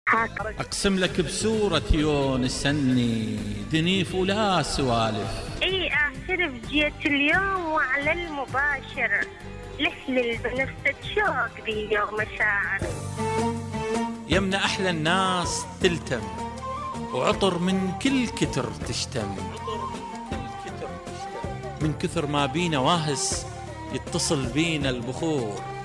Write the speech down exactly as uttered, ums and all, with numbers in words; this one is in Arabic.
أقسم لك بسورة يونس سني دنيف ولا سوالف. اي اعترف جيت اليوم وعلى المباشر لحلل بنفسك شوق ذي اليوم مشاعر. يمنا أحلى الناس تلتم وعطر من كل كتر تشتم، من كثر ما بينا واهس يتصل بينا البخور.